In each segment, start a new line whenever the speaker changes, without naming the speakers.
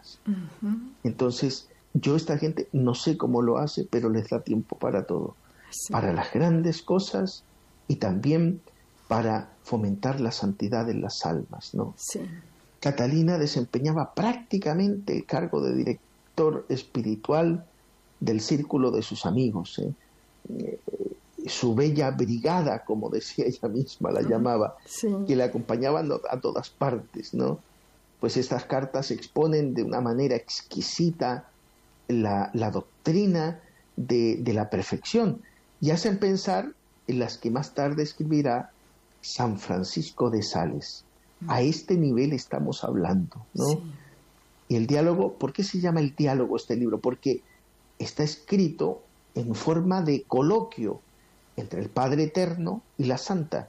personas. Entonces, esta gente no sé cómo lo hace, pero les da tiempo para todo. Sí. Para las grandes cosas y también para fomentar la santidad en las almas, ¿no? Sí. Catalina desempeñaba prácticamente el cargo de director espiritual del círculo de sus amigos, su bella brigada, como decía ella misma, la llamaba, sí, que le acompañaban a todas partes, ¿no? Pues estas cartas exponen de una manera exquisita la doctrina de la perfección y hacen pensar en las que más tarde escribirá San Francisco de Sales. A este nivel estamos hablando, ¿no? Sí. Y el diálogo, ¿por qué se llama el diálogo este libro? Porque está escrito en forma de coloquio entre el Padre Eterno y la Santa,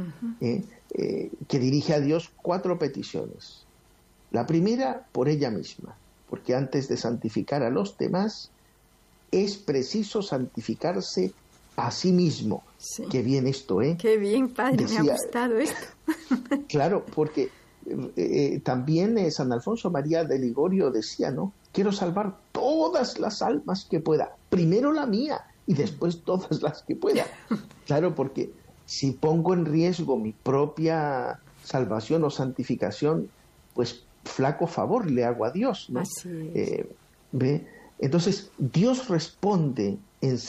que dirige a Dios 4 peticiones. La primera, por ella misma, porque antes de santificar a los demás, es preciso santificarse a sí mismo. Sí. Qué bien esto, ¿eh?
Qué bien, padre, decía, me ha gustado esto.
Claro, porque también San Alfonso María de Ligorio decía, ¿no? Quiero salvar todas las almas que pueda, primero la mía y después todas las que pueda. Claro, porque si pongo en riesgo mi propia salvación o santificación, pues flaco favor le hago a Dios, ¿no?
Así es.
¿Ve? Entonces Dios responde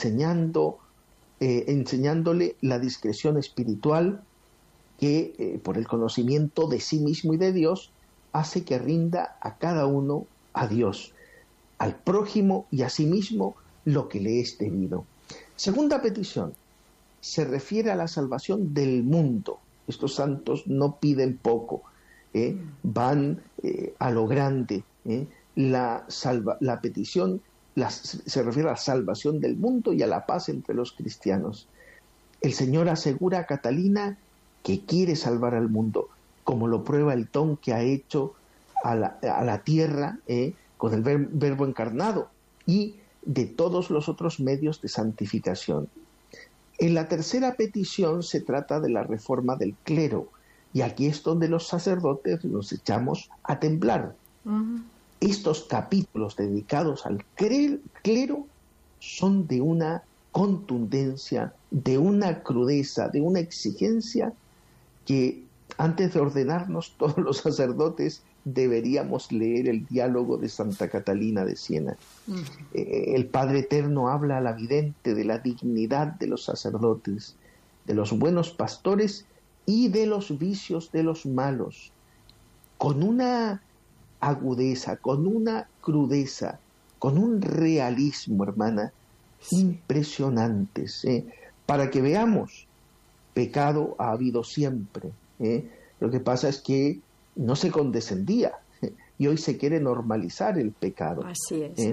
enseñándole la discreción espiritual que por el conocimiento de sí mismo y de Dios hace que rinda a cada uno a Dios, al prójimo y a sí mismo lo que le es debido. Segunda petición, se refiere a la salvación del mundo. Estos santos no piden poco, van a lo grande. La petición se refiere a la salvación del mundo y a la paz entre los cristianos. El Señor asegura a Catalina que quiere salvar al mundo, como lo prueba el don que ha hecho a la tierra con el verbo encarnado y de todos los otros medios de santificación. En la tercera petición se trata de la reforma del clero, y aquí es donde los sacerdotes nos echamos a temblar. Estos capítulos dedicados al clero son de una contundencia, de una crudeza, de una exigencia que antes de ordenarnos todos los sacerdotes deberíamos leer el diálogo de Santa Catalina de Siena. El Padre Eterno habla a la vidente de la dignidad de los sacerdotes, de los buenos pastores y de los vicios de los malos, con una agudeza, con una crudeza, con un realismo, hermana, impresionantes, para que veamos, pecado ha habido siempre. Lo que pasa es que no se condescendía y hoy se quiere normalizar el pecado.
Así es.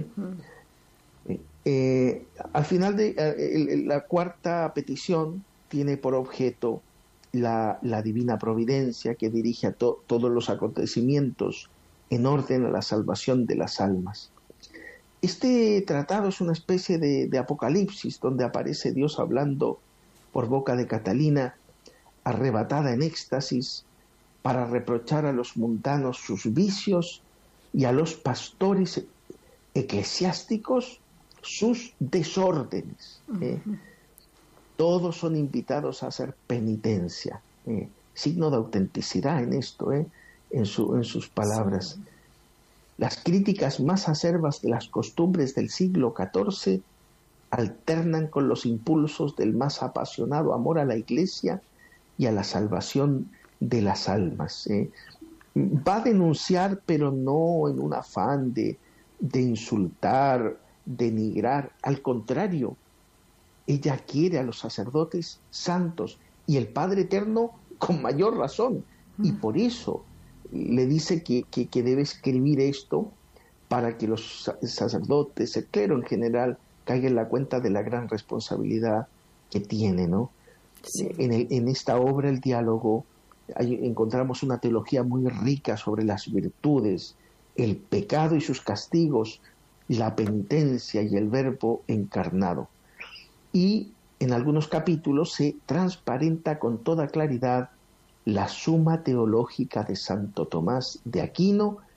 Al final de la cuarta petición tiene por objeto la divina providencia que dirige a todos los acontecimientos en orden a la salvación de las almas. Este tratado es una especie de apocalipsis donde aparece Dios hablando por boca de Catalina, arrebatada en éxtasis, para reprochar a los mundanos sus vicios y a los pastores eclesiásticos sus desórdenes. Todos son invitados a hacer penitencia, signo de autenticidad en esto, en sus palabras. Sí. Las críticas más acerbas de las costumbres del siglo XIV alternan con los impulsos del más apasionado amor a la Iglesia y a la salvación de las almas. Va a denunciar, pero no en un afán de insultar, denigrar. Al contrario, ella quiere a los sacerdotes santos y el Padre Eterno con mayor razón. Y por eso le dice que debe escribir esto para que los sacerdotes, el clero en general, caigan en la cuenta de la gran responsabilidad que tiene, ¿no? Sí. En esta obra, el diálogo, encontramos una teología muy rica sobre las virtudes, el pecado y sus castigos, la penitencia y el verbo encarnado. Y en algunos capítulos se transparenta con toda claridad la suma teológica de Santo Tomás de Aquino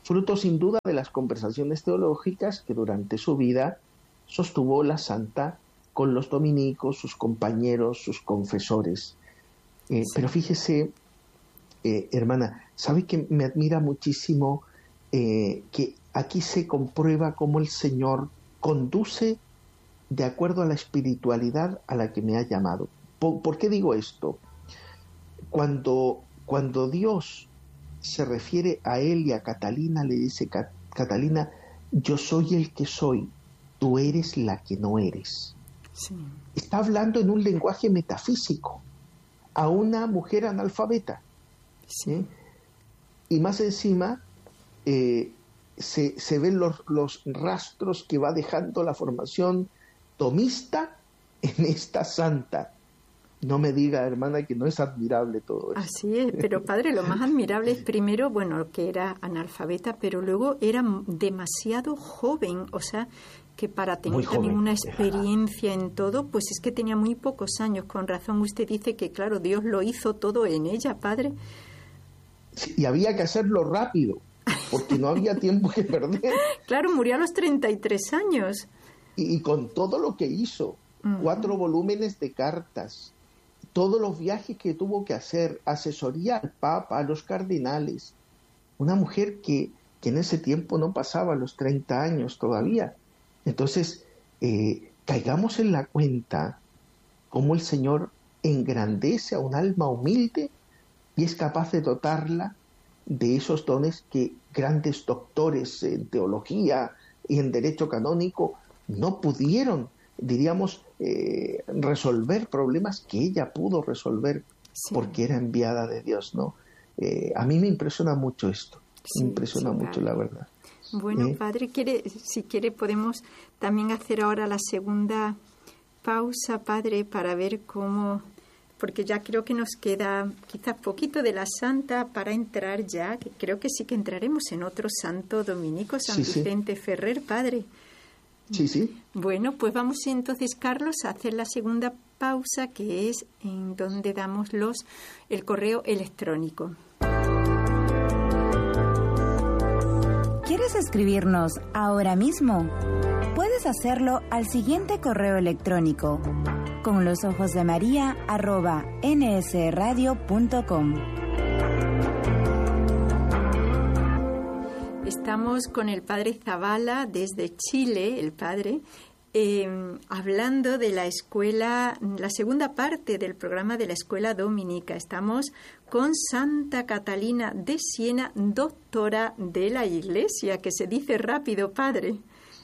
fruto sin duda de las conversaciones teológicas que durante su vida sostuvo la santa con los dominicos, sus compañeros, sus confesores. Pero fíjese, hermana, ¿sabe que me admira muchísimo que aquí se comprueba cómo el Señor conduce de acuerdo a la espiritualidad a la que me ha llamado? ¿Por qué digo esto? Cuando Dios se refiere a él y a Catalina, le dice: Catalina, yo soy el que soy, tú eres la que no eres. Sí. Está hablando en un lenguaje metafísico a una mujer analfabeta. Sí. Y más encima se ven los rastros que va dejando la formación tomista en esta santa. No me diga, hermana, que no es admirable todo eso.
Así es, pero padre, lo más admirable es primero, bueno, que era analfabeta, pero luego era demasiado joven, o sea, que para tener también una experiencia en todo, pues es que tenía muy pocos años. Con razón usted dice que, claro, Dios lo hizo todo en ella, padre.
Sí, y había que hacerlo rápido, porque no había tiempo que perder.
Claro, murió a los 33 años.
Y con todo lo que hizo, 4 volúmenes de cartas, todos los viajes que tuvo que hacer, asesoría al Papa, a los cardenales. Una mujer que en ese tiempo no pasaba los 30 años todavía. Entonces, caigamos en la cuenta cómo el Señor engrandece a un alma humilde y es capaz de dotarla de esos dones que grandes doctores en teología y en derecho canónico no pudieron, diríamos, resolver problemas que ella pudo resolver, sí, porque era enviada de Dios, ¿no? A mí me impresiona mucho esto, me impresiona mucho, la verdad.
Bueno, padre, si quiere podemos también hacer ahora la segunda pausa, padre, para ver cómo, porque ya creo que nos queda quizás poquito de la santa para entrar ya, que creo que sí que entraremos en otro santo dominico, San Vicente Ferrer, padre.
Sí, sí.
Bueno, pues vamos entonces, Carlos, a hacer la segunda pausa, que es en donde damos el correo electrónico.
¿Quieres escribirnos ahora mismo? Puedes hacerlo al siguiente correo electrónico: conlosojosdemaria@nsradio.com.
Estamos con el padre Zavala desde Chile, el padre, hablando de la escuela, la segunda parte del programa de la escuela dominica. Estamos con Santa Catalina de Siena, doctora de la Iglesia, que se dice rápido, padre.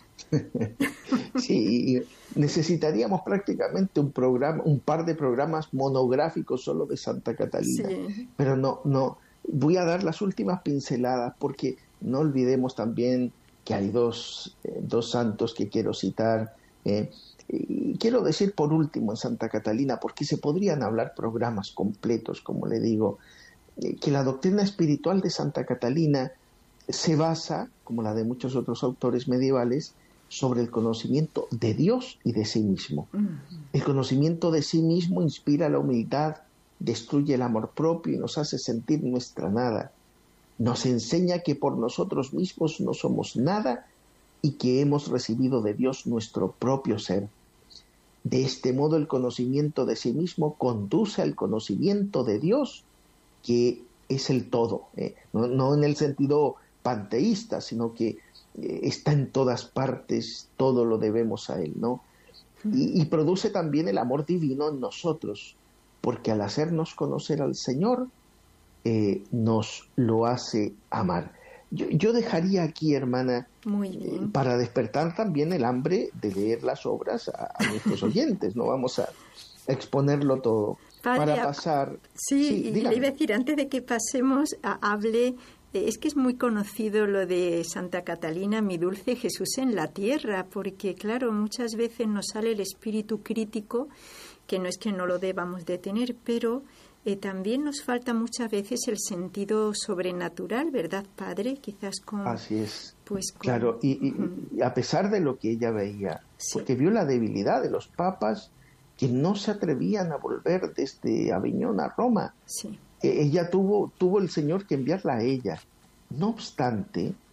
Sí, necesitaríamos prácticamente un par de programas monográficos solo de Santa Catalina. Sí. Pero no, voy a dar las últimas pinceladas, porque no olvidemos también que hay dos santos que quiero citar. Y quiero decir por último en Santa Catalina, porque se podrían hablar programas completos, como le digo, que la doctrina espiritual de Santa Catalina se basa, como la de muchos otros autores medievales, sobre el conocimiento de Dios y de sí mismo. El conocimiento de sí mismo inspira la humildad, destruye el amor propio y nos hace sentir nuestra nada. Nos enseña que por nosotros mismos no somos nada y que hemos recibido de Dios nuestro propio ser. De este modo, el conocimiento de sí mismo conduce al conocimiento de Dios, que es el todo, no en el sentido panteísta, sino que está en todas partes, todo lo debemos a Él, ¿no? Y produce también el amor divino en nosotros, porque al hacernos conocer al Señor, nos lo hace amar. Yo dejaría aquí, hermana, para despertar también el hambre de leer las obras a nuestros oyentes. No vamos a exponerlo todo.
Padre,
para pasar...
Sí, le iba a decir, antes de que pasemos, hable... Es que es muy conocido lo de Santa Catalina, mi dulce Jesús en la tierra, porque, claro, muchas veces nos sale el espíritu crítico, que no es que no lo debamos de tener, pero... también nos falta muchas veces el sentido sobrenatural, ¿verdad, padre? Quizás con...
Así es. Claro, y a pesar de lo que ella veía, porque vio la debilidad de los papas que no se atrevían a volver desde Aviñón a Roma. Sí. Ella tuvo el Señor que enviarla a ella. No obstante,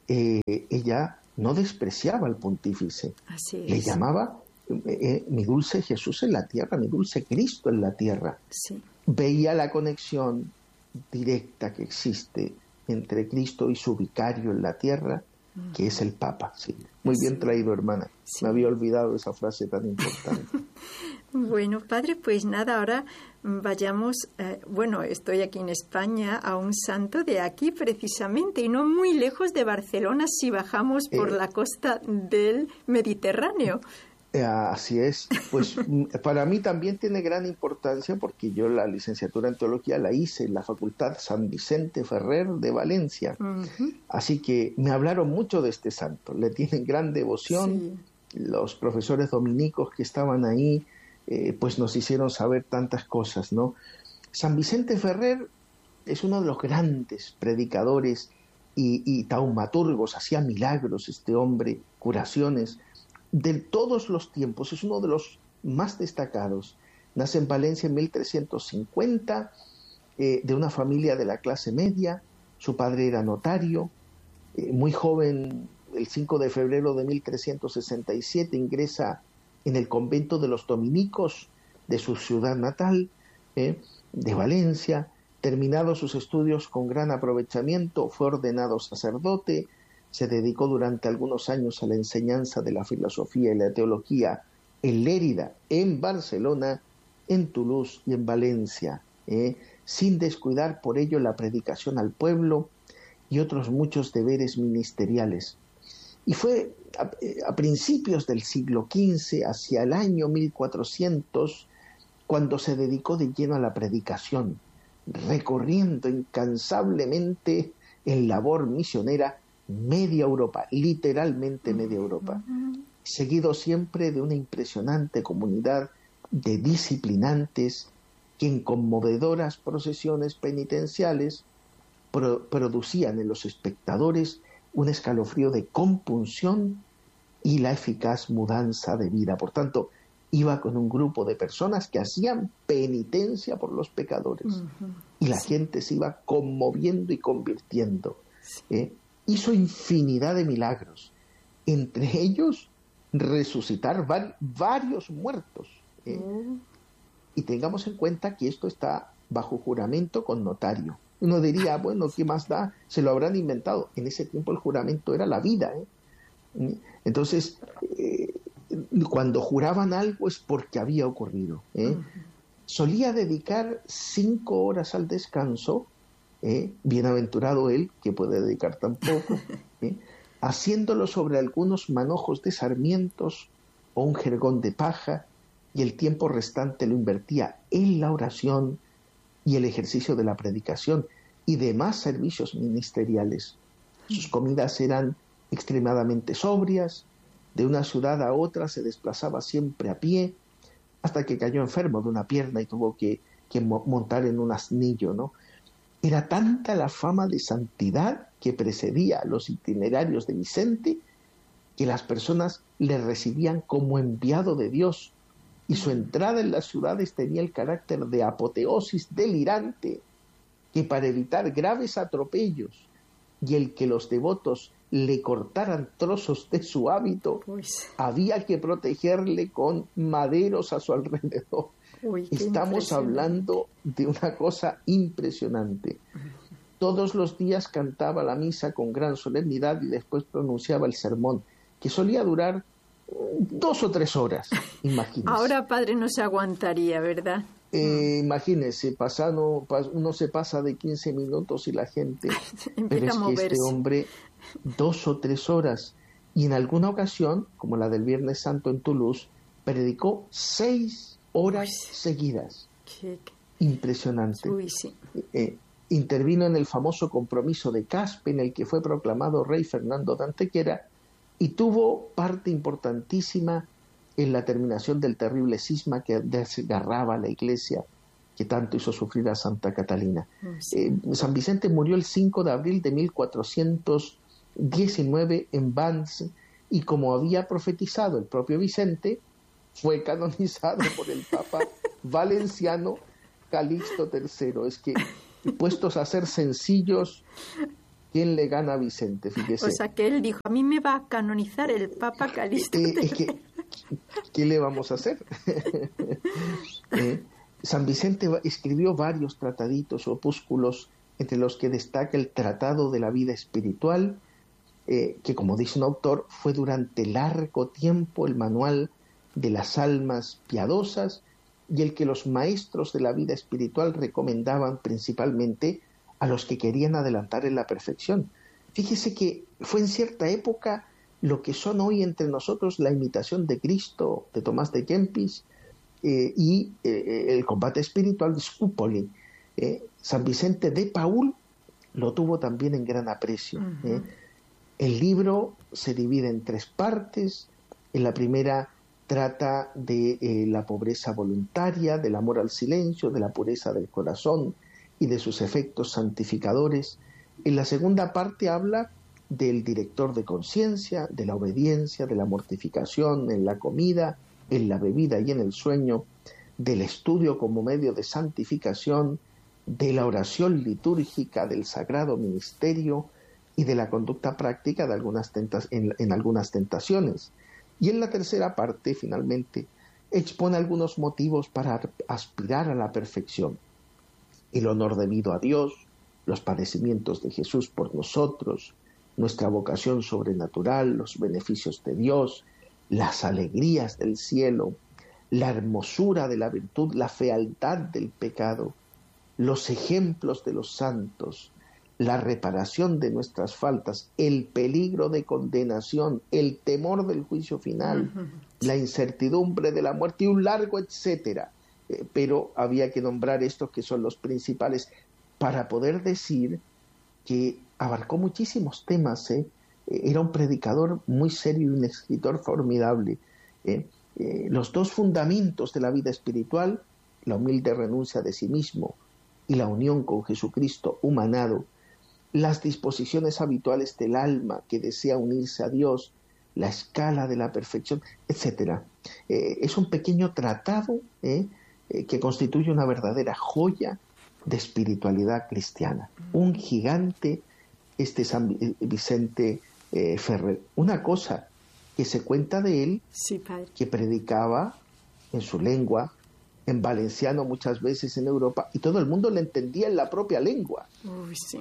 ella no despreciaba al pontífice. Le llamaba mi dulce Jesús en la tierra, mi dulce Cristo en la tierra.
Sí.
Veía la conexión directa que existe entre Cristo y su vicario en la tierra, que es el Papa. Sí. Muy bien traído, hermana. Sí. Me había olvidado esa frase tan importante.
Bueno, padre, pues nada, ahora vayamos, estoy aquí en España, a un santo de aquí precisamente, y no muy lejos de Barcelona si bajamos por la costa del Mediterráneo.
Así es. Pues para mí también tiene gran importancia porque yo la licenciatura en teología la hice en la Facultad San Vicente Ferrer de Valencia. Uh-huh. Así que me hablaron mucho de este santo. Le tienen gran devoción. Sí. Los profesores dominicos que estaban ahí pues nos hicieron saber tantas cosas, ¿no? San Vicente Ferrer es uno de los grandes predicadores y taumaturgos. Hacía milagros este hombre, curaciones de todos los tiempos. Es uno de los más destacados. Nace en Valencia en 1350, de una familia de la clase media. Su padre era notario. Muy joven, el 5 de febrero de 1367, ingresa en el convento de los dominicos de su ciudad natal, de Valencia. Terminados sus estudios con gran aprovechamiento, fue ordenado sacerdote. Se dedicó durante algunos años a la enseñanza de la filosofía y la teología en Lérida, en Barcelona, en Toulouse y en Valencia, sin descuidar por ello la predicación al pueblo y otros muchos deberes ministeriales. Y fue a principios del siglo XV, hacia el año 1400, cuando se dedicó de lleno a la predicación, recorriendo incansablemente en labor misionera media Europa, literalmente media Europa, seguido siempre de una impresionante comunidad de disciplinantes que en conmovedoras procesiones penitenciales producían en los espectadores un escalofrío de compunción y la eficaz mudanza de vida. Por tanto, iba con un grupo de personas que hacían penitencia por los pecadores, y la gente se iba conmoviendo y convirtiendo. Hizo infinidad de milagros, entre ellos resucitar varios muertos. Y tengamos en cuenta que esto está bajo juramento con notario. Uno diría, bueno, ¿qué más da? Se lo habrán inventado. En ese tiempo el juramento era la vida. Entonces, cuando juraban algo es porque había ocurrido. Solía dedicar 5 horas al descanso. Bienaventurado él, que puede dedicar tan poco, haciéndolo sobre algunos manojos de sarmientos o un jergón de paja, y el tiempo restante lo invertía en la oración y el ejercicio de la predicación y demás servicios ministeriales. Sus comidas eran extremadamente sobrias. De una ciudad a otra se desplazaba siempre a pie, hasta que cayó enfermo de una pierna y tuvo que montar en un asnillo, ¿no? Era tanta la fama de santidad que precedía a los itinerarios de Vicente, que las personas le recibían como enviado de Dios, y su entrada en las ciudades tenía el carácter de apoteosis delirante, que para evitar graves atropellos y el que los devotos le cortaran trozos de su hábito, había que protegerle con maderos a su alrededor. Estamos hablando de una cosa impresionante. Todos los días cantaba la misa con gran solemnidad y después pronunciaba el sermón, que solía durar 2 o 3 horas, imagínese.
Ahora, padre, no se aguantaría, ¿verdad?
Imagínese, uno se pasa de 15 minutos y la gente... Pero es que este hombre, 2 o 3 horas, y en alguna ocasión, como la del Viernes Santo en Toulouse, predicó 6 horas seguidas. Impresionante. Intervino en el famoso compromiso de Caspe, en el que fue proclamado rey Fernando de Antequera, y tuvo parte importantísima en la terminación del terrible cisma que desgarraba a la Iglesia, que tanto hizo sufrir a Santa Catalina. San Vicente murió el 5 de abril de 1419 en Vannes, y como había profetizado el propio Vicente, fue canonizado por el Papa valenciano Calixto III. Es que, puestos a ser sencillos, ¿Quién le gana a Vicente? Fíjese.
O sea, que él dijo, a mí me va a canonizar el Papa Calixto.
¿Qué le vamos a hacer? San Vicente escribió varios trataditos, opúsculos, entre los que destaca el Tratado de la Vida Espiritual, que, como dice un autor, fue durante largo tiempo el manual de las almas piadosas y el que los maestros de la vida espiritual recomendaban principalmente a los que querían adelantar en la perfección. Fíjese que fue en cierta época lo que son hoy entre nosotros la imitación de Cristo de Tomás de Kempis y el combate espiritual de Scupoli. San Vicente de Paúl lo tuvo también en gran aprecio. El libro se divide en 3 partes. En la primera trata de la pobreza voluntaria, del amor al silencio, de la pureza del corazón y de sus efectos santificadores. En la segunda parte habla del director de conciencia, de la obediencia, de la mortificación en la comida, en la bebida y en el sueño, del estudio como medio de santificación, de la oración litúrgica, del sagrado ministerio y de la conducta práctica de en algunas tentaciones. Y en la tercera parte, finalmente, expone algunos motivos para aspirar a la perfección: el honor debido a Dios, los padecimientos de Jesús por nosotros, nuestra vocación sobrenatural, los beneficios de Dios, las alegrías del cielo, la hermosura de la virtud, la fealdad del pecado, los ejemplos de los santos, la reparación de nuestras faltas, el peligro de condenación, el temor del juicio final, la incertidumbre de la muerte y un largo etcétera. Pero había que nombrar estos que son los principales para poder decir que abarcó muchísimos temas. Era un predicador muy serio y un escritor formidable. Los 2 fundamentos de la vida espiritual, la humilde renuncia de sí mismo y la unión con Jesucristo humanado, las disposiciones habituales del alma que desea unirse a Dios, la escala de la perfección, etcétera. Es un pequeño tratado que constituye una verdadera joya de espiritualidad cristiana. Un gigante, San Vicente Ferrer. Una cosa que se cuenta de él,
sí, padre,
que predicaba en su lengua, en valenciano muchas veces en Europa, y todo el mundo le entendía en la propia lengua.
Uy, sí.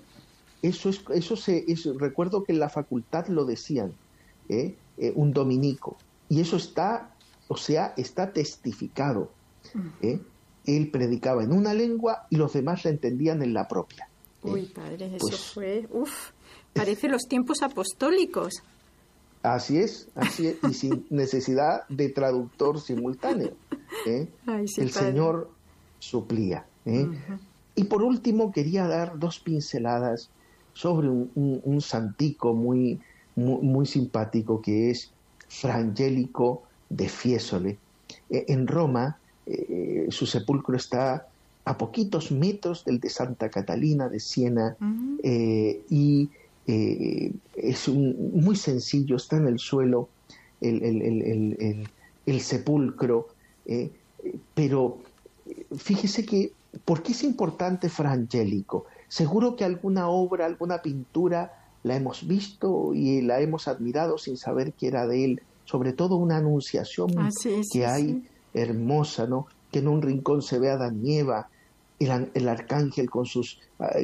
Recuerdo que en la facultad lo decían, un dominico, y eso está testificado. Él predicaba en una lengua y los demás la entendían en la propia.
Uy, padre, eso fue, parece los tiempos apostólicos.
Así es, y sin necesidad de traductor simultáneo.
Ay, sí,
el padre. Señor suplía. Y por último quería dar 2 pinceladas sobre un santico muy, muy, muy simpático, que es Fra Angelico de Fiesole. En Roma, su sepulcro está a poquitos metros del de Santa Catalina de Siena, y es muy sencillo, está en el suelo el sepulcro, pero fíjese que, ¿por qué es importante Fra Angelico? Seguro que alguna obra, alguna pintura la hemos visto y la hemos admirado sin saber que era de él, sobre todo una anunciación hay hermosa, ¿no? Que en un rincón se ve a Adán y Eva, el arcángel con sus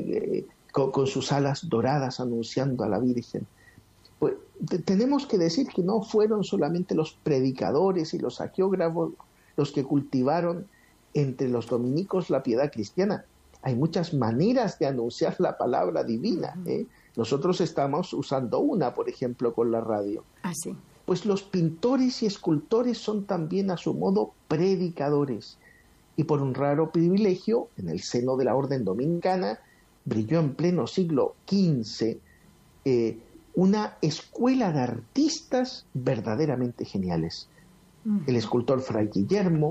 alas doradas anunciando a la Virgen. Pues tenemos que decir que no fueron solamente los predicadores y los hagiógrafos los que cultivaron entre los dominicos la piedad cristiana. Hay muchas maneras de anunciar la palabra divina. Nosotros estamos usando una, por ejemplo, con la radio.
Sí.
Pues los pintores y escultores son también a su modo predicadores. Y por un raro privilegio, en el seno de la orden dominicana, brilló en pleno siglo XV una escuela de artistas verdaderamente geniales. El escultor Fray Guillermo,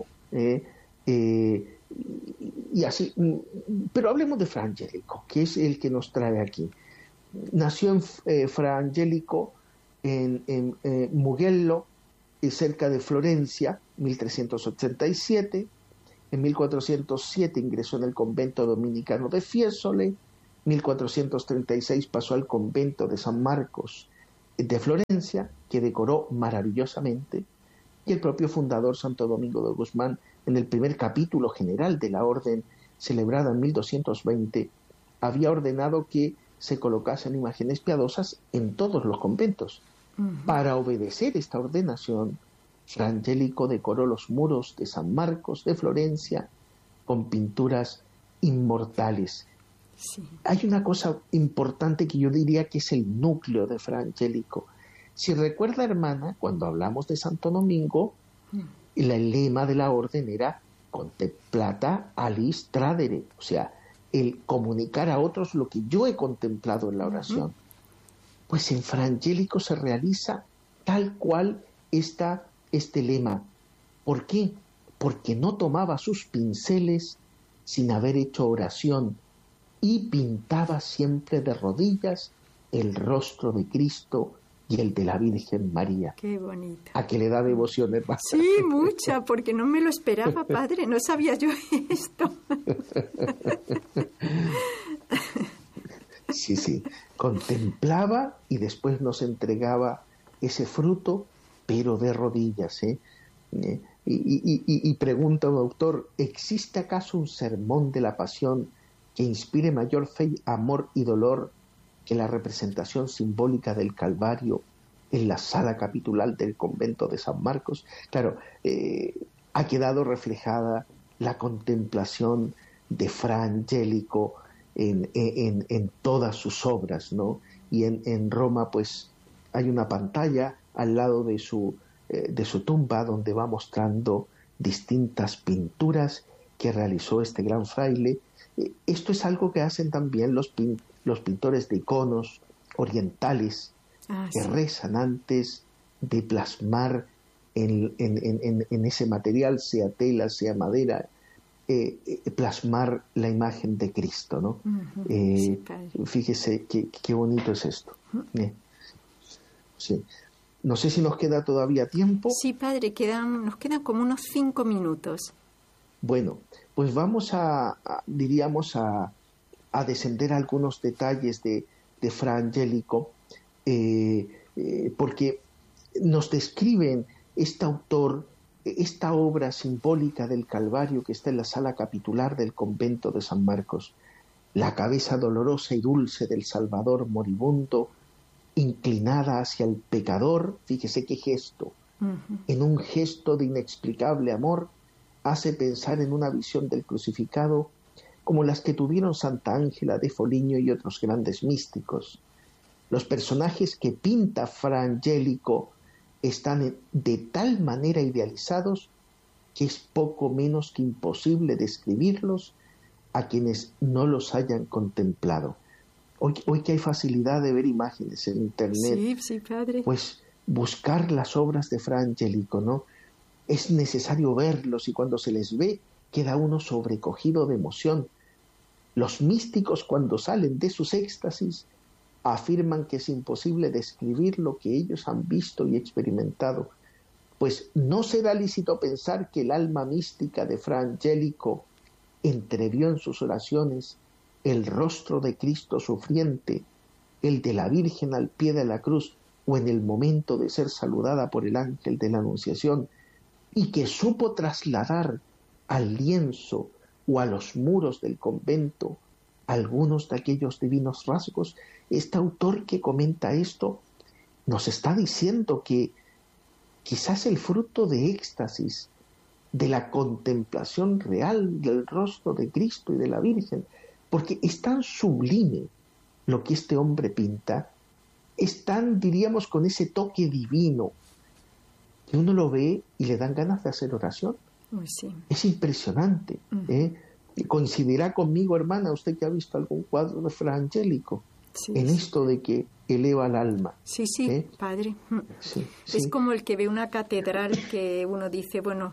y así. Pero hablemos de Fra Angelico, que es el que nos trae aquí. Nació Fra Angelico en Mugello, cerca de Florencia, 1387. En 1407 ingresó en el convento dominicano de Fiesole, 1436 pasó al convento de San Marcos de Florencia, que decoró maravillosamente, y el propio fundador Santo Domingo de Guzmán, en el primer capítulo general de la orden celebrada en 1220, había ordenado que se colocasen imágenes piadosas en todos los conventos. Para obedecer esta ordenación, Fra Angelico decoró los muros de San Marcos de Florencia con pinturas inmortales.
Sí. Hay
una cosa importante que yo diría que es el núcleo de Fra Angelico. Si recuerda, hermana, cuando hablamos de Santo Domingo, el lema de la orden era contemplata alis tradere, o sea, el comunicar a otros lo que yo he contemplado en la oración. Pues en Fra Angelico se realiza tal cual está este lema. ¿Por qué? Porque no tomaba sus pinceles sin haber hecho oración y pintaba siempre de rodillas el rostro de Cristo y el de la Virgen María.
Qué bonito.
¿A que le da devoción, hermano?
Sí, mucha, porque no me lo esperaba, padre. No sabía yo esto.
Sí. Contemplaba y después nos entregaba ese fruto, pero de rodillas. Y pregunta un autor, ¿existe acaso un sermón de la pasión que inspire mayor fe, amor y dolor que la representación simbólica del Calvario en la sala capitular del convento de San Marcos? Claro, ha quedado reflejada la contemplación de Fra Angelico en todas sus obras, ¿no? Y en Roma, pues, hay una pantalla al lado de su tumba donde va mostrando distintas pinturas que realizó este gran fraile. Esto es algo que hacen también los pintores de iconos orientales, que rezan antes de plasmar en ese material, sea tela, sea madera, plasmar la imagen de Cristo, ¿no? Fíjese qué bonito es esto. Sí. No sé si nos queda todavía tiempo.
Sí, padre, nos quedan como unos 5 minutos.
Bueno, pues vamos a descender a algunos detalles de Fra Angelico, porque nos describen este autor esta obra simbólica del Calvario que está en la sala capitular del convento de San Marcos, la cabeza dolorosa y dulce del Salvador moribundo, inclinada hacia el pecador. Fíjese qué gesto, en un gesto de inexplicable amor, hace pensar en una visión del crucificado como las que tuvieron Santa Ángela de Foligno y otros grandes místicos. Los personajes que pinta Fra Angelico están de tal manera idealizados que es poco menos que imposible describirlos a quienes no los hayan contemplado. Hoy que hay facilidad de ver imágenes en internet,
sí, padre,
pues buscar las obras de Fra Angelico, ¿no? Es necesario verlos y cuando se les ve queda uno sobrecogido de emoción. Los místicos, cuando salen de sus éxtasis, afirman que es imposible describir lo que ellos han visto y experimentado, pues no será lícito pensar que el alma mística de Fra Angelico entrevió en sus oraciones el rostro de Cristo sufriente, el de la Virgen al pie de la cruz o en el momento de ser saludada por el ángel de la Anunciación, y que supo trasladar al lienzo o a los muros del convento algunos de aquellos divinos rasgos. Este autor que comenta esto nos está diciendo que quizás el fruto de éxtasis, de la contemplación real del rostro de Cristo y de la Virgen, porque es tan sublime lo que este hombre pinta, es tan, diríamos, con ese toque divino, que uno lo ve y le dan ganas de hacer oración.
Sí.
Es impresionante. Coincidirá conmigo, hermana, usted que ha visto algún cuadro de Fra Angelico, en esto de que eleva el alma.
Sí, padre.
Sí.
Es como el que ve una catedral que uno dice, bueno,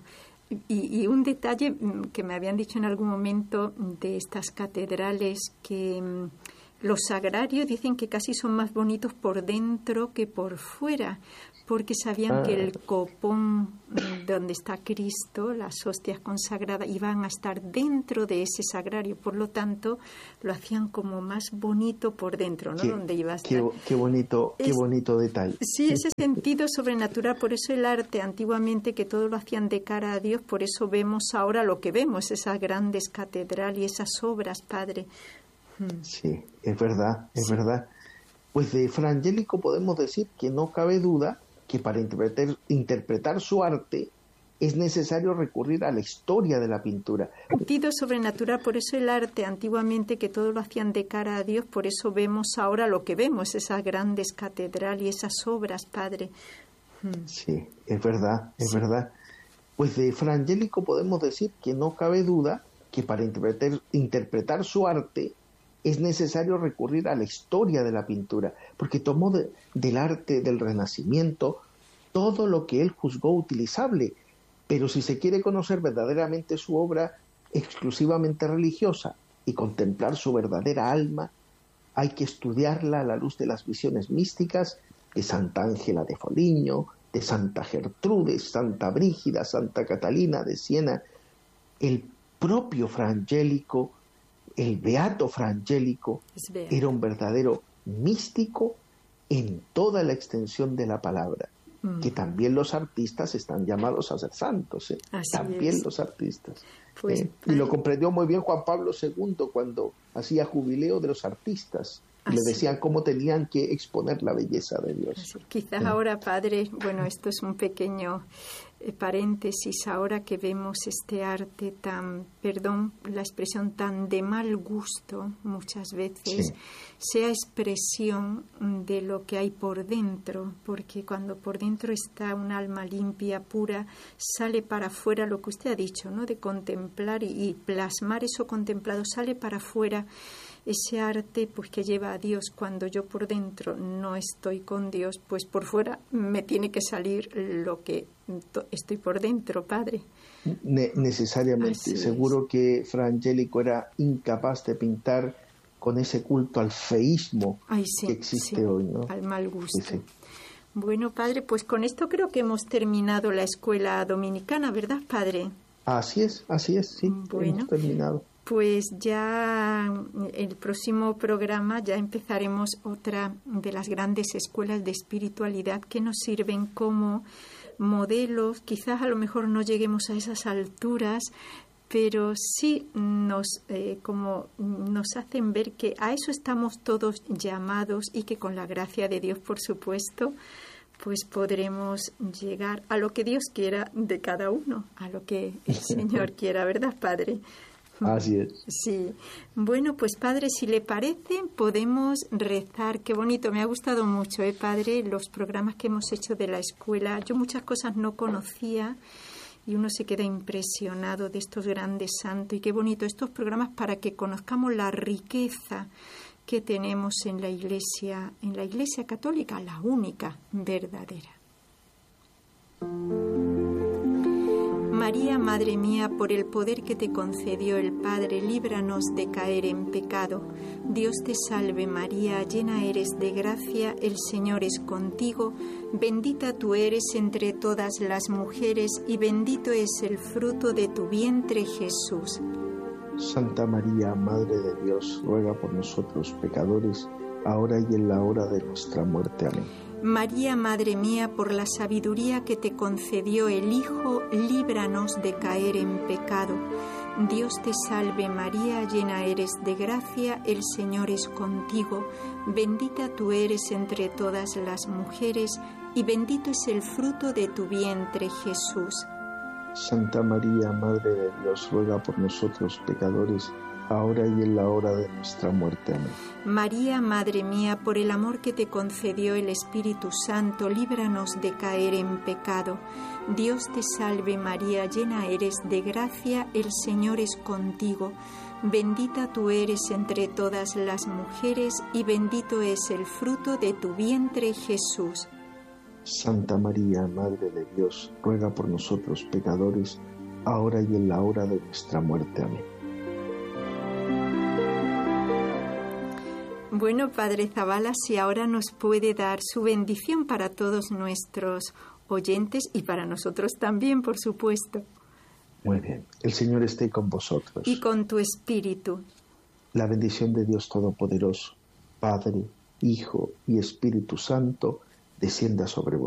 y un detalle que me habían dicho en algún momento de estas catedrales, que Los sagrarios dicen que casi son más bonitos por dentro que por fuera, porque sabían que el copón donde está Cristo, las hostias consagradas, iban a estar dentro de ese sagrario. Por lo tanto, lo hacían como más bonito por dentro, ¿no? Donde iba a estar.
Qué bonito detalle.
Sí, ese sentido sobrenatural. Por eso el arte, antiguamente, que todo lo hacían de cara a Dios, por eso vemos ahora lo que vemos, esas grandes catedrales y esas obras, Padre.
Sí, es verdad. Pues de Fra Angelico podemos decir que no cabe duda que para interpretar su arte es necesario recurrir a la historia de la pintura.
Sentido sobrenatural, por eso el arte, antiguamente, que todo lo hacían de cara a Dios, por eso vemos ahora lo que vemos, esas grandes catedrales y esas obras, Padre.
Sí, es verdad. Pues de Fra Angelico podemos decir que no cabe duda que para interpretar su arte es necesario recurrir a la historia de la pintura, porque tomó del arte del Renacimiento todo lo que él juzgó utilizable, pero si se quiere conocer verdaderamente su obra exclusivamente religiosa y contemplar su verdadera alma, hay que estudiarla a la luz de las visiones místicas de Santa Ángela de Foligno, de Santa Gertrudes, Santa Brígida, Santa Catalina de Siena. El propio Fra Angelico, el beato Fra Angelico, era un verdadero místico en toda la extensión de la palabra, que también los artistas están llamados a ser santos, también los artistas. Pues, y lo comprendió muy bien Juan Pablo II cuando hacía jubileo de los artistas. Y le decían cómo tenían que exponer la belleza de Dios.
Quizás ahora, Padre, bueno, esto es un pequeño paréntesis, ahora que vemos este arte tan, perdón la expresión, tan de mal gusto muchas veces, sea expresión de lo que hay por dentro, porque cuando por dentro está un alma limpia, pura, sale para afuera lo que usted ha dicho, ¿no? De contemplar y plasmar eso contemplado, sale para afuera ese arte pues que lleva a Dios. Cuando yo por dentro no estoy con Dios, pues por fuera me tiene que salir lo que estoy por dentro, Padre.
Necesariamente. Seguro que Fra Angelico era incapaz de pintar con ese culto al feísmo que existe hoy, ¿no?
Al mal gusto. Bueno, Padre, pues con esto creo que hemos terminado la escuela dominicana, ¿verdad, Padre?
Así es, sí, hemos terminado.
Pues ya el próximo programa ya empezaremos otra de las grandes escuelas de espiritualidad que nos sirven como modelos. Quizás a lo mejor no lleguemos a esas alturas, pero sí nos hacen ver que a eso estamos todos llamados y que con la gracia de Dios, por supuesto, pues podremos llegar a lo que Dios quiera de cada uno, a lo que el Señor quiera, ¿verdad, Padre?
Así es.
Sí. Bueno, pues Padre, si le parece, podemos rezar. Qué bonito, me ha gustado mucho, Padre, los programas que hemos hecho de la escuela. Yo muchas cosas no conocía y uno se queda impresionado de estos grandes santos. Y qué bonito estos programas para que conozcamos la riqueza que tenemos en la Iglesia católica, la única verdadera. María, Madre mía, por el poder que te concedió el Padre, líbranos de caer en pecado. Dios te salve María, llena eres de gracia, el Señor es contigo, bendita tú eres entre todas las mujeres y bendito es el fruto de tu vientre, Jesús.
Santa María, Madre de Dios, ruega por nosotros pecadores, ahora y en la hora de nuestra muerte. Amén.
María, Madre mía, por la sabiduría que te concedió el Hijo, líbranos de caer en pecado. Dios te salve María, llena eres de gracia, el Señor es contigo, bendita tú eres entre todas las mujeres y bendito es el fruto de tu vientre, Jesús.
Santa María, Madre de Dios, ruega por nosotros pecadores, ahora y en la hora de nuestra muerte. Amén.
María, Madre mía, por el amor que te concedió el Espíritu Santo, líbranos de caer en pecado. Dios te salve María, llena eres de gracia, el Señor es contigo. Bendita tú eres entre todas las mujeres y bendito es el fruto de tu vientre, Jesús.
Santa María, Madre de Dios, ruega por nosotros pecadores, ahora y en la hora de nuestra muerte. Amén.
Bueno, Padre Zavala, si ahora nos puede dar su bendición para todos nuestros oyentes y para nosotros también, por supuesto.
Muy bien. El Señor esté con vosotros.
Y con tu espíritu.
La bendición de Dios Todopoderoso, Padre, Hijo y Espíritu Santo, descienda sobre vosotros.